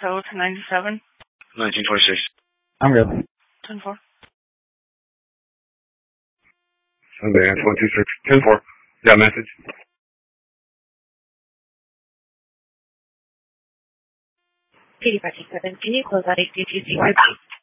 So to 97. 1926. I'm good. 10-4. Sundance 126. 10-4. Got a message? Katie 527, can you close out 8225, please?